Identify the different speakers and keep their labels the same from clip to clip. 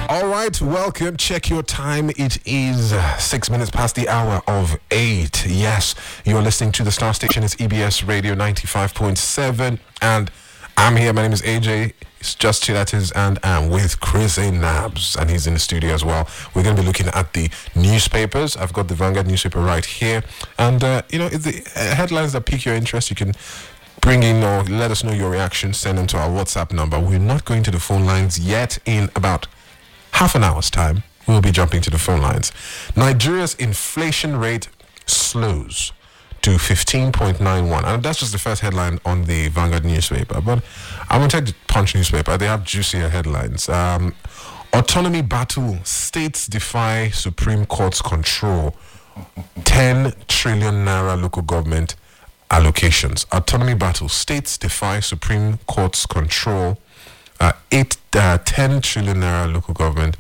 Speaker 1: All right, welcome. Check your time. It is 6 minutes past the hour of 8. Yes, you're listening to the Star Station. It's EBS Radio 95.7. And I'm here. My name is AJ. It's just Chilates, and I'm with Chris A. Nabs, and he's in the studio as well. We're going to be looking at the newspapers. I've got the Vanguard newspaper right here. And, if the headlines that pique your interest, you can bring in or let us know your reaction. Send them to our WhatsApp number. We're not going to the phone lines yet. In about half an hour's time, we'll be jumping to the phone lines. Nigeria's inflation rate slows to 15.91. And that's just the first headline on the Vanguard newspaper. But I'm going to take the Punch newspaper. They have juicier headlines. Autonomy battle. States defy Supreme Court's control. 10 trillion naira local government allocations. Autonomy battle. States defy Supreme Court's control. 10 trillion naira local government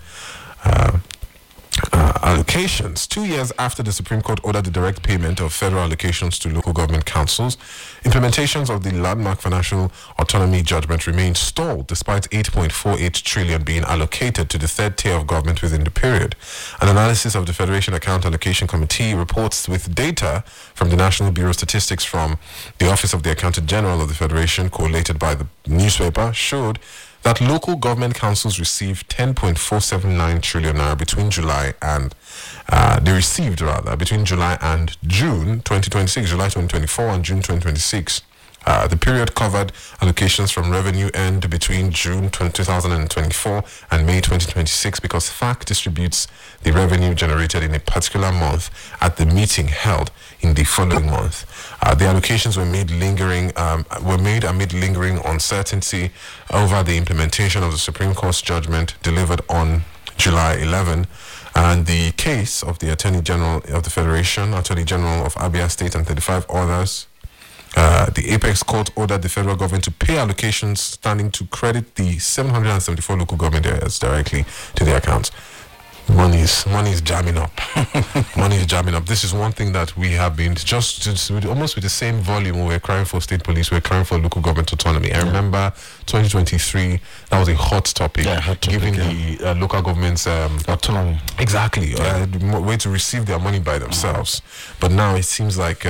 Speaker 1: allocations. 2 years after the Supreme Court ordered the direct payment of federal allocations to local government councils, implementations of the landmark financial autonomy judgment remain stalled despite 8.48 trillion being allocated to the third tier of government within the period. An analysis of the Federation Account Allocation Committee reports with data from the National Bureau of Statistics from the Office of the Accountant General of the Federation, collated by the newspaper, showed that local government councils received 10.479 trillion naira between July and between July and June 2026, July 2024 and June 2026. The period covered allocations from revenue earned between June 2024 and May 2026 because FAC distributes the revenue generated in a particular month at the meeting held in the following month. The allocations were made amid lingering uncertainty over the implementation of the Supreme Court's judgment delivered on July 11. And the case of the Attorney General of the Federation, Attorney General of Abia State, and 35 others. The Apex Court ordered the federal government to pay allocations standing to credit the 774 local government areas directly to their accounts. Money is jamming up. Money is jamming up. This is one thing that we have been almost with the same volume. We're crying for state police. We're crying for local government autonomy. I remember 2023. That was a hot topic. Giving the local governments autonomy. Exactly. Way to receive their money by themselves. But now it seems like.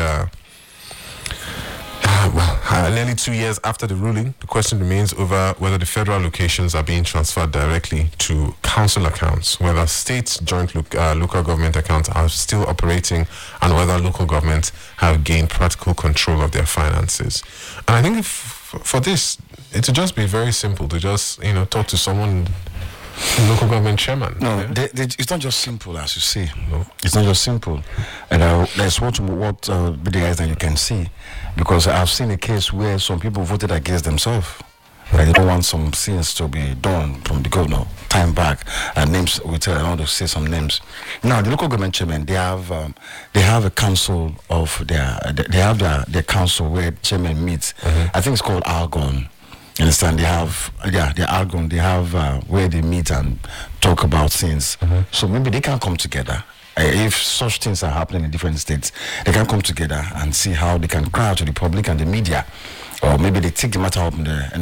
Speaker 1: Nearly 2 years after the ruling, the question remains over whether the federal allocations are being transferred directly to council accounts, whether states' joint local government accounts are still operating, and whether local governments have gained practical control of their finances. And I think for this, it would just be very simple to just talk to someone. Local government chairman.
Speaker 2: No, it's not just simple, as you say. No, it's not just simple, and there's what the guys that you can see, because I've seen a case where some people voted against themselves. They don't want some things to be done from the governor time back. Names we tell. I want to say some names. Now, the local government chairman, they have a council of they have their council where chairman meets. Mm-hmm. I think it's called Argon. You understand? They have, they have where they meet and talk about things. Mm-hmm. So maybe they can come together. If such things are happening in different states, they can come together and see how they can cry out to the public and the media. Or maybe they take the matter up in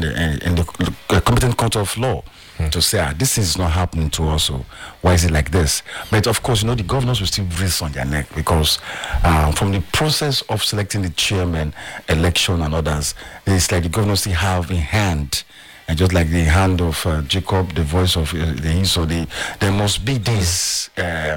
Speaker 2: the competent court of law to say, this is not happening to us, so why is it like this? But of course, the governors will still breathe on their neck, because from the process of selecting the chairman, election and others, it's like the governors still have in hand, and just like the hand of Jacob, the voice of there must be this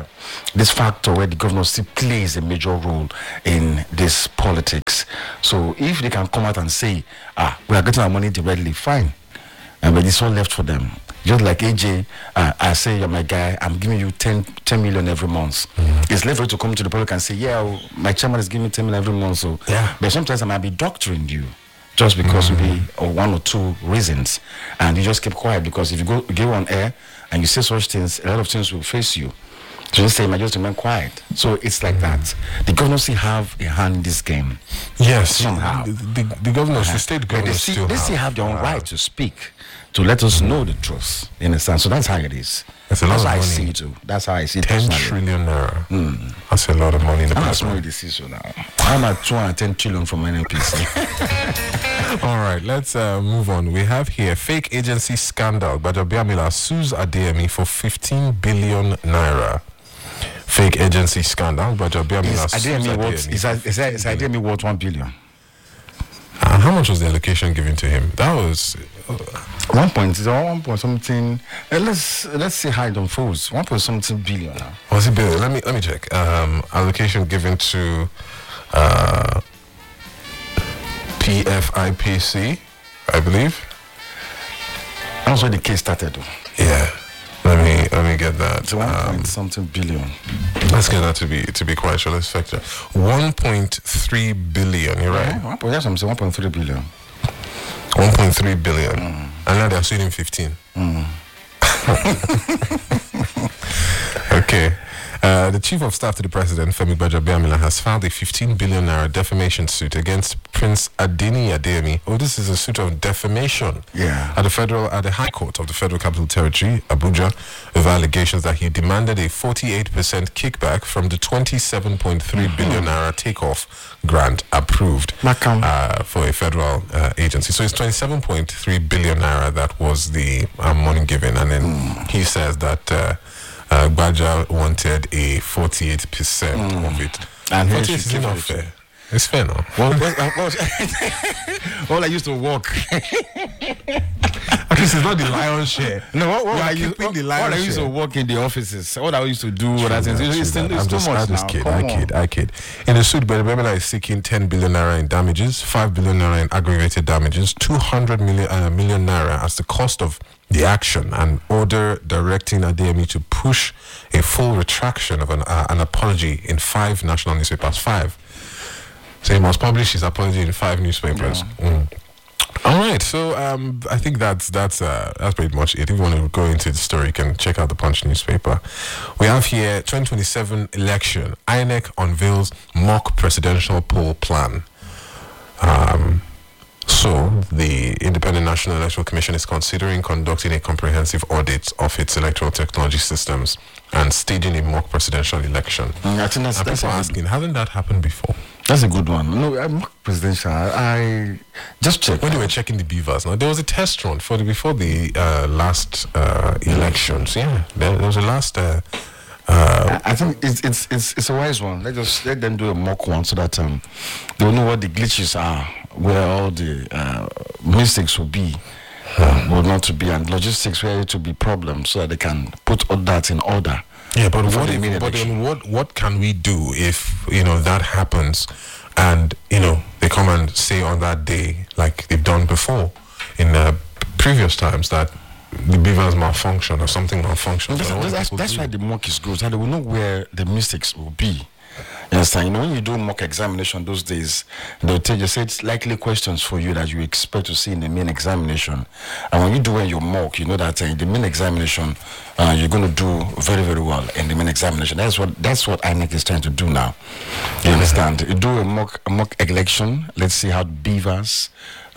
Speaker 2: factor where the governor still plays a major role in this politics. So if they can come out and say, we are getting our money directly, fine. But it's all left for them. Just like AJ, I say, you're my guy, I'm giving you 10 million every month. Mm-hmm. It's left for you to come to the public and say, my chairman is giving me 10 million every month. So, but sometimes I might be doctoring you just because maybe one or two reasons. And you just keep quiet, because if you go on air and you say such things, a lot of things will face you. So just say, I just remain quiet. So it's like that. The governors still have a hand in this game.
Speaker 1: Yes, somehow. The governors, the state governors
Speaker 2: they still have their own right to speak, to let us know the truth. You understand? So that's how it is.
Speaker 1: That's a lot of money.
Speaker 2: I see it too. That's how I see it.
Speaker 1: 10 trillion naira. That's a lot of money in the
Speaker 2: I'm not small with this issue now. I'm at 210 trillion from NNPC.
Speaker 1: All right, let's move on. We have here fake agency scandal. Gbajabiamila sues Adeyemi for 15 billion naira. Fake agency scandal. Gbajabiamila sues Adeyemi.
Speaker 2: Is Adeyemi worth 1 billion?
Speaker 1: How much was the allocation given to him? That was
Speaker 2: 1 point something. Let's see how it unfolds. 1 point something billion now.
Speaker 1: Was it billion? Let me check. Allocation given to PFIPC, I believe.
Speaker 2: That's where the case started, though.
Speaker 1: Yeah. Let me get that.
Speaker 2: It's 1 point something billion.
Speaker 1: Let's get that to be quite sure. Let's factor 1.3 billion. You're right.
Speaker 2: That's what I'm saying. 1.3 billion.
Speaker 1: 1.3 billion. And now they're suing him 15. Okay. The Chief of Staff to the President, Femi Gbajabiamila, has filed a 15 billion naira defamation suit against Prince Adeni Adeyemi. Oh, this is a suit of defamation.
Speaker 2: Yeah.
Speaker 1: At the High Court of the Federal Capital Territory, Abuja, over allegations that he demanded a 48% kickback from the 27.3 billion naira takeoff grant approved for a federal agency. So it's 27.3 billion naira that was the money given, and then he says that Gbaja wanted a 48% of it.
Speaker 2: And
Speaker 1: 48 is not fair. It's fair now.
Speaker 2: Well, I used to walk.
Speaker 1: At least it's not the lion's share.
Speaker 2: No, what I used to work in the offices. What I used to do. It's too much now.
Speaker 1: I kid. In the suit, Gbajabiamila is seeking 10 billion naira in damages, 5 billion naira in aggravated damages, 200 million naira as the cost of the action, and order directing Adeyemi to push a full retraction of an apology in 5 national newspapers. 5. So he must publish his apology in 5 newspapers. Yeah. All right, so I think that's pretty much it. If you want to go into the story, you can check out the Punch newspaper. We have here 2027 election. INEC unveils mock presidential poll plan. So, the Independent National Electoral Commission is considering conducting a comprehensive audit of its electoral technology systems and staging a mock presidential election.
Speaker 2: I think that's
Speaker 1: people asking, hasn't that happened before?
Speaker 2: That's a good one. No, mock presidential. I just checked.
Speaker 1: When they were checking the beavers, now there was a test run before the last elections. Yeah, there was a last.
Speaker 2: I think it's a wise one. Let them do a mock one so that they'll know what the glitches are, where all the mistakes will be, will not to be, and logistics where it will be problems, so that they can put all that in order.
Speaker 1: Yeah, but what can we do if that happens, and they come and say on that day, like they've done before in previous times, that the beavers malfunction or something malfunctions.
Speaker 2: That's why the mock is good, so they will know where the mistakes will be. You understand? When you do mock examination those days, they'll tell you, say it's likely questions for you that you expect to see in the main examination. And when you do your mock, you know that in the main examination, you're going to do very, very well in the main examination. That's what INEC is trying to do now. You understand? You do a mock election. Let's see how beavers,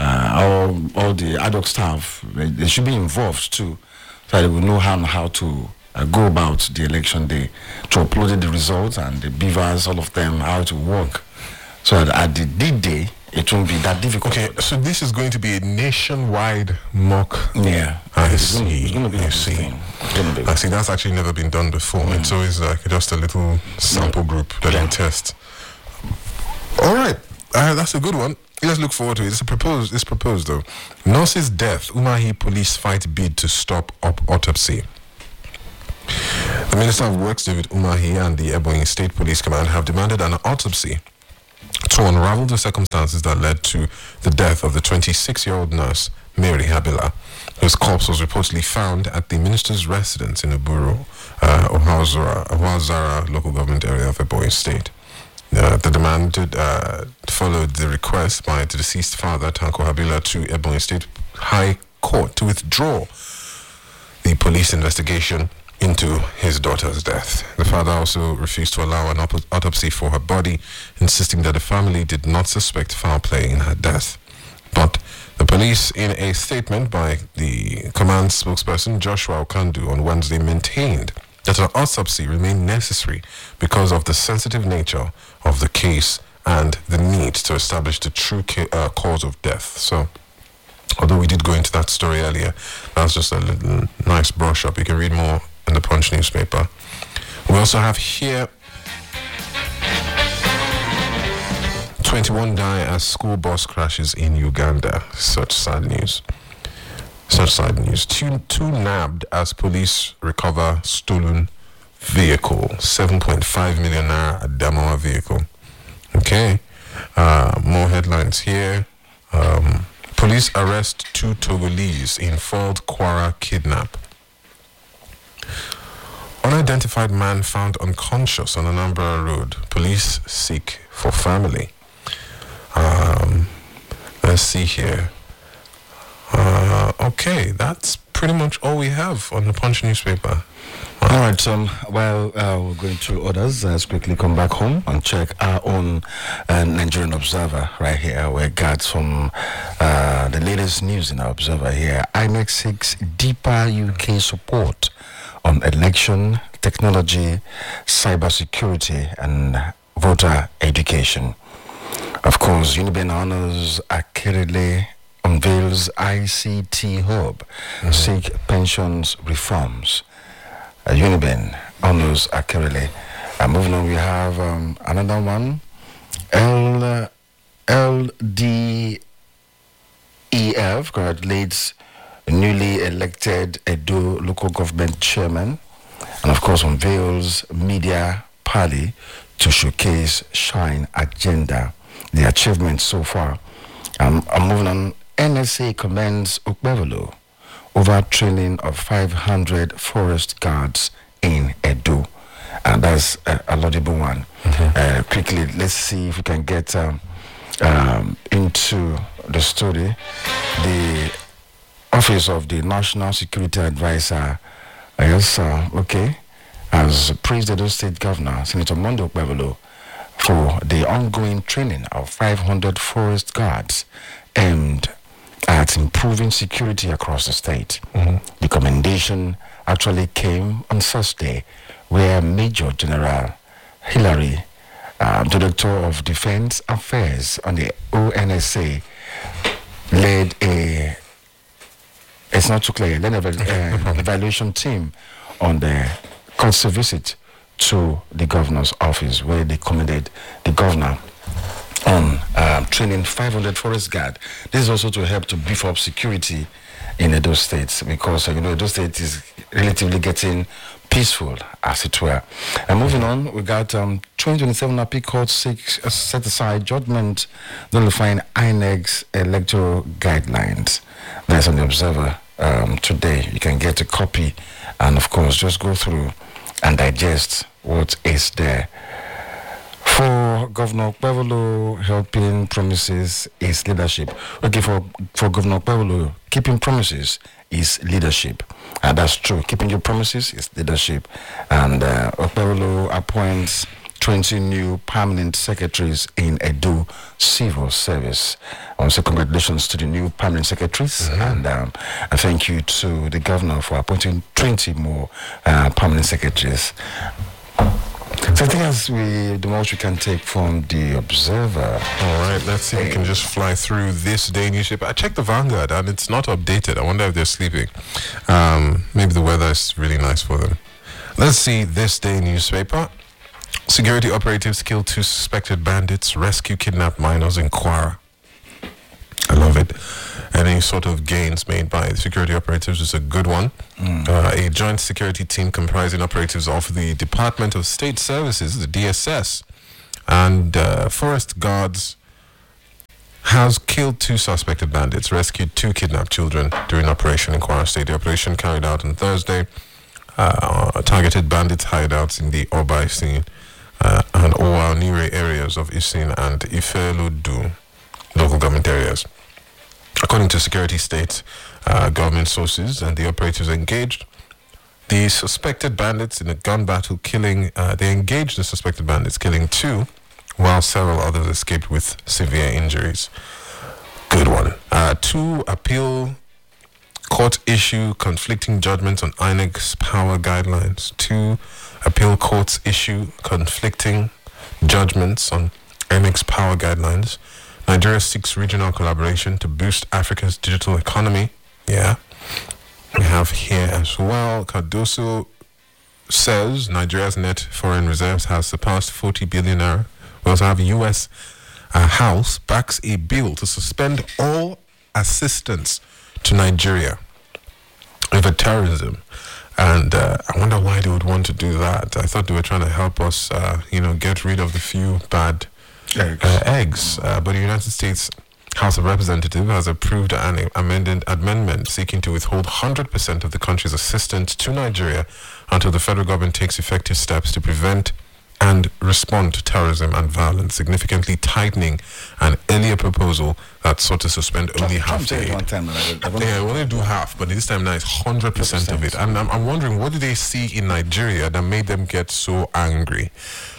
Speaker 2: all the adult staff, they should be involved too, so they will know how to go about the election day, to upload the results and the beavers, all of them, how to work, so that at the D-Day it won't be that difficult.
Speaker 1: Okay, so this is going to be a nationwide mock.
Speaker 2: Yeah,
Speaker 1: it's
Speaker 2: going to be
Speaker 1: I see. That's actually never been done before. It's always like just a little sample group that you test. All right, that's a good one. Let's look forward to it. It's proposed though. Nurse's death. Umahi police fight bid to stop autopsy. The Minister of Works, David Umahi, and the Ebonyi State Police Command have demanded an autopsy to unravel the circumstances that led to the death of the 26-year-old nurse, Mary Habila, whose corpse was reportedly found at the minister's residence in Uburu, Ohazara local government area of Ebonyi State. The demand followed the request by the deceased father, Tanko Habila, to Ebonyi State High Court to withdraw the police investigation into his daughter's death. The father also refused to allow an autopsy for her body, insisting that the family did not suspect foul play in her death. But the police, in a statement by the command spokesperson Joshua Okandu on Wednesday, maintained that an autopsy remained necessary because of the sensitive nature of the case and the need to establish the true cause of death. So, although we did go into that story earlier, that's just a little nice brush up. You can read more in the Punch newspaper. We also have here 21 die as school bus crashes in Uganda. Such sad news. Two nabbed as police recover stolen vehicle. 7.5 million naira Adamawa vehicle. Okay. More headlines here. Police arrest 2 Togolese in failed Kwara kidnap. Unidentified man found unconscious on Anambra Road. Police seek for family. Let's see here. Okay, that's pretty much all we have on the Punch newspaper.
Speaker 2: All right, we're going through others. Let's quickly come back home and check our own Nigerian Observer right here. We got some the latest news in our Observer here. INEC seeks deeper UK support on election, technology, cybersecurity, and voter education. Of course, Uniben Honors Akerele unveils ICT hub, seek pensions reforms. Uniben Honors Akerele. Moving on, we have another one. LDEF congratulates newly elected Edo local government chairman, and of course unveils media party to showcase Shine agenda, the achievements so far. I'm moving on. NSA commends Okpebholo over training of 500 forest guards in Edo. And that's a laudable one. Quickly, let's see if we can get into the story. The Office of the National Security Advisor, has praised the Edo State Governor, Senator Monday Okpebholo, for the ongoing training of 500 forest guards aimed at improving security across the state. The commendation actually came on Thursday, where Major General Hillary, Director of Defense Affairs on the ONSA, led an evaluation team on the courtesy visit to the governor's office, where they commended the governor on training 500 forest guard. This is also to help to beef up security in Edo State, because Edo State is relatively getting peaceful, as it were. And moving on, we got 2027 Appeal Court set aside judgment nullifying INEC's electoral guidelines. That's on the Observer today. You can get a copy and, of course, just go through and digest what is there. For Governor Okpebholo, helping promises is leadership. Okay, for Governor Okpebholo, keeping promises is leadership. And that's true. Keeping your promises is leadership. And Okpebholo appoints 20 new permanent secretaries in Edo Civil Service. I want to say congratulations to the new permanent secretaries. And a thank you to the governor for appointing 20 more permanent secretaries. So I think that's the most we can take from the Observer.
Speaker 1: All right, let's see if we can just fly through this day newspaper. I checked the Vanguard and it's not updated. I wonder if they're sleeping. Maybe the weather is really nice for them. Let's see this day newspaper. Security operatives kill 2 suspected bandits, rescue kidnapped minors in Kwara. I love it. Any sort of gains made by security operatives is a good one. A joint security team comprising operatives of the Department of State Services, the DSS, and forest guards has killed 2 suspected bandits, rescued 2 kidnapped children during operation in Kwara State. The operation carried out on Thursday targeted bandits hideouts in the Oba Isin and Owa-Nire areas of Isin and Ifeludu local government areas. According to security state government sources and the operatives engaged, the suspected bandits in a gun battle killing 2, while several others escaped with severe injuries. Good one. 2 appeal court issue conflicting judgments on INEC's power guidelines. 2 appeal courts issue conflicting judgments on NX Power Guidelines. Nigeria seeks regional collaboration to boost Africa's digital economy. Yeah. We have here as well, Cardoso says Nigeria's net foreign reserves has surpassed 40 billion naira. We also have U.S. House backs a bill to suspend all assistance to Nigeria over terrorism. And I wonder why they would want to do that. I thought they were trying to help us, get rid of the few bad eggs. But the United States House of Representatives has approved an amendment seeking to withhold 100% of the country's assistance to Nigeria until the federal government takes effective steps to prevent and respond to terrorism and violence, significantly tightening an earlier proposal that sought to suspend only half the aid. We only do half, but this time now it's 100% of it. And I'm wondering, what did they see in Nigeria that made them get so angry?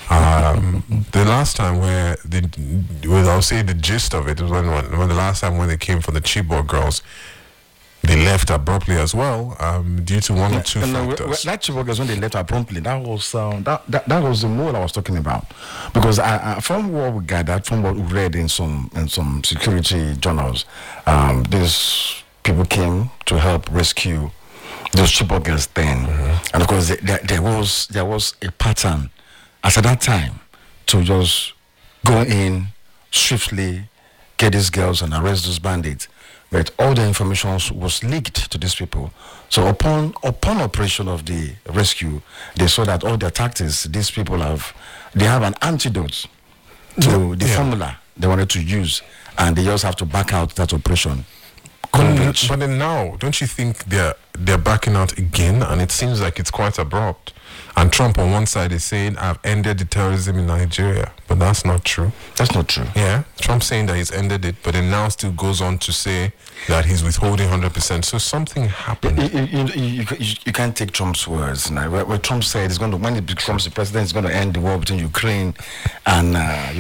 Speaker 1: The last time I'll say the gist of it was when the last time when they came for the Chibok girls, they left abruptly as well, due to one or two factors.
Speaker 2: That Chibok girls, when they left abruptly, that was the mode I was talking about, because from what we gathered, from what we read in some security journals, these people came to help rescue those Chibok girls then, and of course there was a pattern as at that time to just go in swiftly, get these girls and arrest those bandits. But all the information was leaked to these people. So upon operation of the rescue, they saw that all their tactics, these people have an antidote to the formula they wanted to use, and they just have to back out that operation.
Speaker 1: But then now, don't you think they're backing out again? And it seems like it's quite abrupt. And Trump on one side is saying, I've ended the terrorism in Nigeria. But that's not true.
Speaker 2: That's not true.
Speaker 1: Yeah. Trump saying that he's ended it, but then now still goes on to say that he's withholding 100%. So something happened.
Speaker 2: You can't take Trump's words. Now. Where Trump said when he becomes the president, he's going to end the war between Ukraine and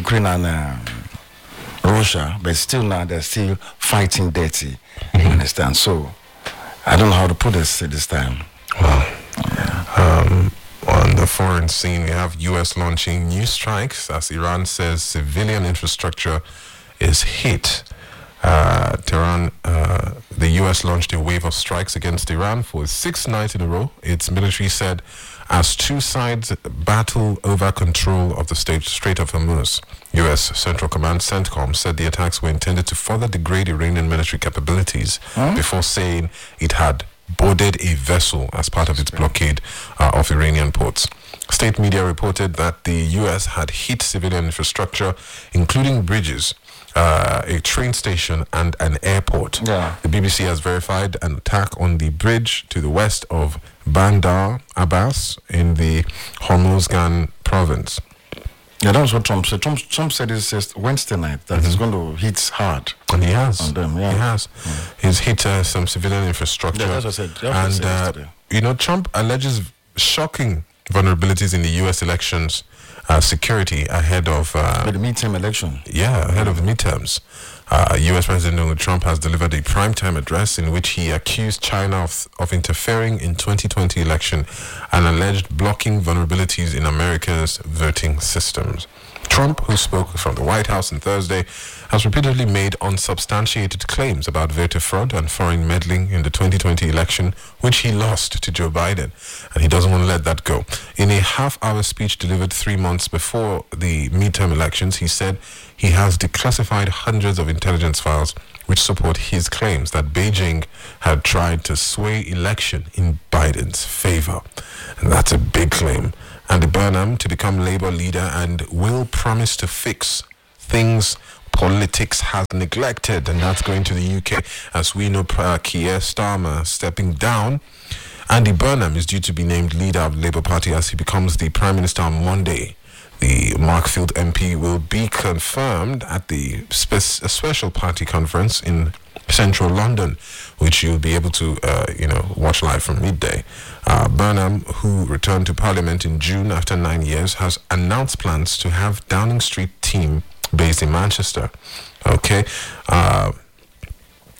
Speaker 2: Russia. But still now, they're still fighting dirty. You understand? So I don't know how to put this time.
Speaker 1: Well, on the foreign scene, we have U.S. launching new strikes as Iran says civilian infrastructure is hit. Tehran, the U.S. launched a wave of strikes against Iran for 6 nights in a row. Its military said as two sides battle over control of the Strait of Hormuz. U.S. Central Command CENTCOM said the attacks were intended to further degrade Iranian military capabilities before saying it had boarded a vessel as part of its blockade of Iranian ports. State media reported that the U.S. had hit civilian infrastructure, including bridges, a train station, and an airport.
Speaker 2: Yeah.
Speaker 1: The BBC has verified an attack on the bridge to the west of Bandar Abbas in the Hormuzgan province.
Speaker 2: Yeah, that was what Trump said. Trump said this Wednesday night that he's going to hit hard.
Speaker 1: And he has.
Speaker 2: On them, yeah.
Speaker 1: He has. He's hit some civilian infrastructure.
Speaker 2: Yeah, that's what I said.
Speaker 1: And, Trump alleges shocking vulnerabilities in the U.S. elections security ahead of...
Speaker 2: the midterm election.
Speaker 1: Yeah, ahead of the midterms. U.S. President Donald Trump has delivered a primetime address in which he accused China of interfering in 2020 election and alleged blocking vulnerabilities in America's voting systems. Trump, who spoke from the White House on Thursday, has repeatedly made unsubstantiated claims about voter fraud and foreign meddling in the 2020 election, which he lost to Joe Biden, and he doesn't want to let that go. In a half-hour speech delivered 3 months before the midterm elections, he said he has declassified hundreds of intelligence files which support his claims that Beijing had tried to sway election in Biden's favor. And that's a big claim. Andy Burnham to become Labour leader and will promise to fix things politics has neglected, and that's going to the UK. As we know, Keir Starmer stepping down. Andy Burnham is due to be named leader of the Labour Party as he becomes the Prime Minister on Monday. The Markfield MP will be confirmed at the special party conference in central London, which you'll be able to, watch live from midday. Burnham, who returned to Parliament in June after 9 years, has announced plans to have Downing Street team based in Manchester. Okay.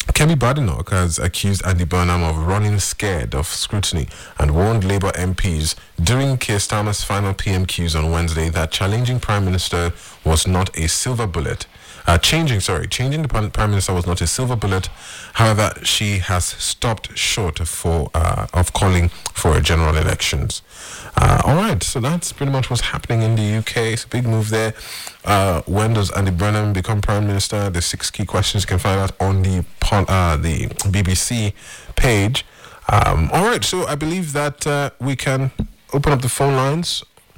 Speaker 1: Kemi Badenoch has accused Andy Burnham of running scared of scrutiny and warned Labour MPs during Keir Starmer's final PMQs on Wednesday that challenging Prime Minister was not a silver bullet. Changing the Prime Minister was not a silver bullet. However, she has stopped short of calling for general elections. All right, so that's pretty much what's happening in the UK. It's a big move there. When does Andy Burnham become Prime Minister? The 6 key questions you can find out on the BBC page. All right, so I believe that we can open up the phone lines.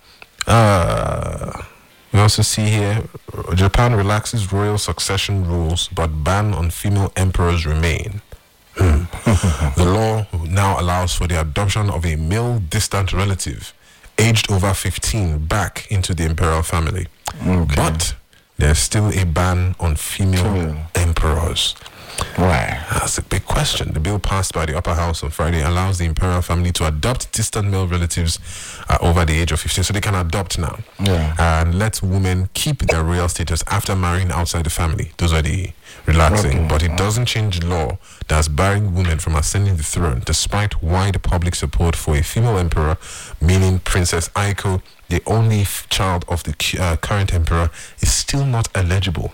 Speaker 1: We also see here, Japan relaxes royal succession rules, but ban on female emperors remain. The law now allows for the adoption of a male distant relative aged over 15 back into the imperial family. Okay. But there's still a ban on female emperors.
Speaker 2: Why?
Speaker 1: That's a big question. The bill passed by the upper house on Friday allows the imperial family to adopt distant male relatives over the age of 15, so they can adopt now.
Speaker 2: Yeah.
Speaker 1: And let women keep their royal status after marrying outside the family. Those are the relaxing. Okay. But it doesn't change the law that's barring women from ascending the throne, despite wide public support for a female emperor, meaning Princess Aiko, the only child of the current emperor, is still not eligible